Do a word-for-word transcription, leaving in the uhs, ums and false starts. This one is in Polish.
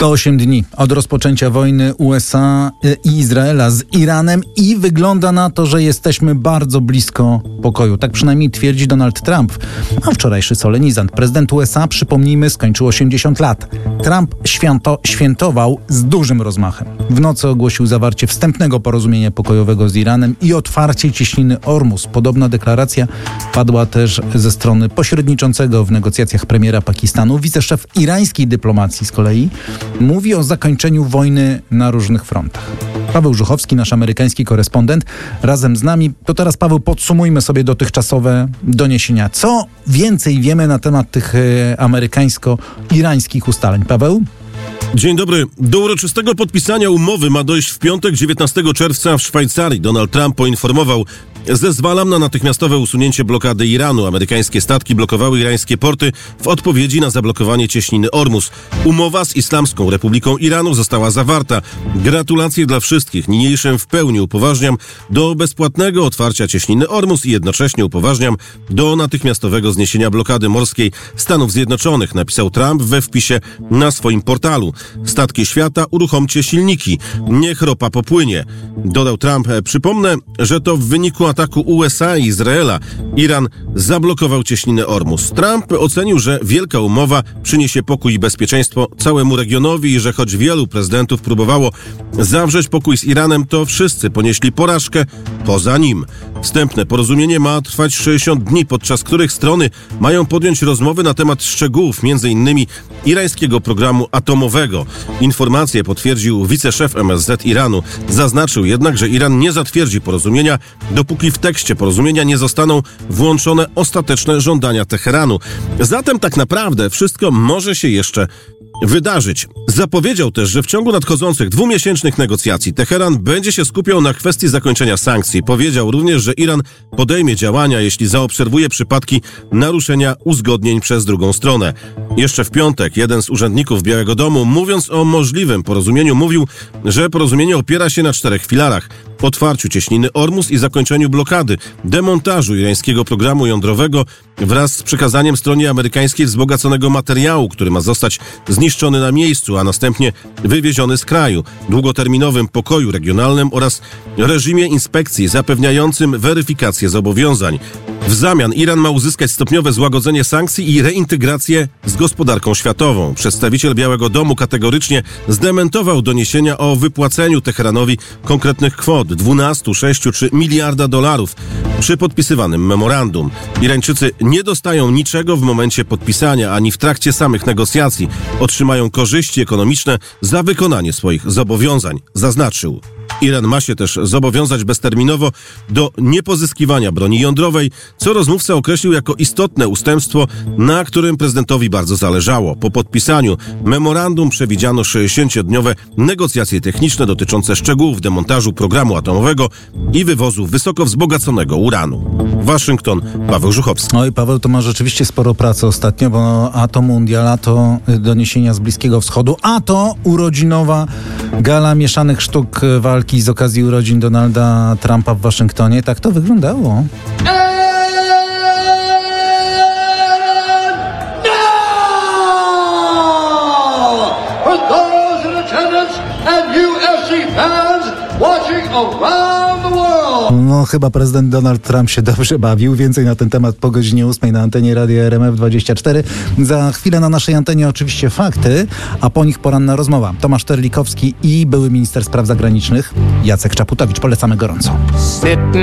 sto osiem dni od rozpoczęcia wojny U S A i Izraela z Iranem i wygląda na to, że jesteśmy bardzo blisko pokoju. Tak przynajmniej twierdzi Donald Trump. A wczorajszy solenizant, prezydent U S A, przypomnijmy, skończył osiemdziesiąt lat. Trump święto, świętował z dużym rozmachem. W nocy ogłosił zawarcie wstępnego porozumienia pokojowego z Iranem i otwarcie cieśniny Ormus. Podobna deklaracja padła też ze strony pośredniczącego w negocjacjach premiera Pakistanu. Wiceszef irańskiej dyplomacji z kolei mówi o zakończeniu wojny na różnych frontach. Paweł Żuchowski, nasz amerykański korespondent, razem z nami. To teraz, Paweł, podsumujmy sobie dotychczasowe doniesienia. Co więcej wiemy na temat tych e, amerykańsko-irańskich ustaleń? Paweł? Dzień dobry. Do uroczystego podpisania umowy ma dojść w piątek, dziewiętnastego czerwca w Szwajcarii. Donald Trump poinformował: zezwalam na natychmiastowe usunięcie blokady Iranu. Amerykańskie statki blokowały irańskie porty w odpowiedzi na zablokowanie cieśniny Ormus. Umowa z Islamską Republiką Iranu została zawarta. Gratulacje dla wszystkich. Niniejszym w pełni upoważniam do bezpłatnego otwarcia cieśniny Ormus i jednocześnie upoważniam do natychmiastowego zniesienia blokady morskiej Stanów Zjednoczonych, napisał Trump we wpisie na swoim portalu. Statki świata, uruchomcie silniki. Niech ropa popłynie. Dodał Trump: przypomnę, że to w wyniku ataku U S A i Izraela Iran zablokował cieśninę Ormus. Trump ocenił, że wielka umowa przyniesie pokój i bezpieczeństwo całemu regionowi i że choć wielu prezydentów próbowało zawrzeć pokój z Iranem, to wszyscy ponieśli porażkę poza nim. Wstępne porozumienie ma trwać sześćdziesiąt dni, podczas których strony mają podjąć rozmowy na temat szczegółów, między innymi irańskiego programu atomowego. Informację potwierdził wiceszef M S Z Iranu. Zaznaczył jednak, że Iran nie zatwierdzi porozumienia, dopóki w tekście porozumienia nie zostaną włączone ostateczne żądania Teheranu. Zatem tak naprawdę wszystko może się jeszcze wydarzyć. Zapowiedział też, że w ciągu nadchodzących dwumiesięcznych negocjacji Teheran będzie się skupiał na kwestii zakończenia sankcji. Powiedział również, że Iran podejmie działania, jeśli zaobserwuje przypadki naruszenia uzgodnień przez drugą stronę. Jeszcze w piątek jeden z urzędników Białego Domu, mówiąc o możliwym porozumieniu, mówił, że porozumienie opiera się na czterech filarach: otwarciu cieśniny Ormus i zakończeniu blokady, demontażu irańskiego programu jądrowego wraz z przekazaniem stronie amerykańskiej wzbogaconego materiału, który ma zostać zniszczony na miejscu, a następnie wywieziony z kraju, długoterminowym pokoju regionalnym oraz reżimie inspekcji zapewniającym weryfikację zobowiązań. W zamian Iran ma uzyskać stopniowe złagodzenie sankcji i reintegrację z gospodarką światową. Przedstawiciel Białego Domu kategorycznie zdementował doniesienia o wypłaceniu Teheranowi konkretnych kwot dwanaście, sześć czy miliarda dolarów przy podpisywanym memorandum. Irańczycy nie dostają niczego w momencie podpisania, ani w trakcie samych negocjacji. Otrzymają korzyści ekonomiczne za wykonanie swoich zobowiązań, zaznaczył. Iran ma się też zobowiązać bezterminowo do niepozyskiwania broni jądrowej, co rozmówca określił jako istotne ustępstwo, na którym prezydentowi bardzo zależało. Po podpisaniu memorandum przewidziano sześćdziesięciodniowe negocjacje techniczne dotyczące szczegółów demontażu programu atomowego i wywozu wysoko wzbogaconego uranu. Waszyngton, Paweł Żuchowski. Oj, Paweł, to ma rzeczywiście sporo pracy ostatnio, bo a to mundial, a to doniesienia z Bliskiego Wschodu, a to urodzinowa gala mieszanych sztuk walki z okazji urodzin Donalda Trumpa w Waszyngtonie. Tak to wyglądało. No, chyba prezydent Donald Trump się dobrze bawił. Więcej na ten temat po godzinie ósmej na antenie Radia R M F dwadzieścia cztery. Za chwilę na naszej antenie oczywiście fakty, a po nich poranna rozmowa. Tomasz Terlikowski i były minister spraw zagranicznych Jacek Czaputowicz. Polecamy gorąco.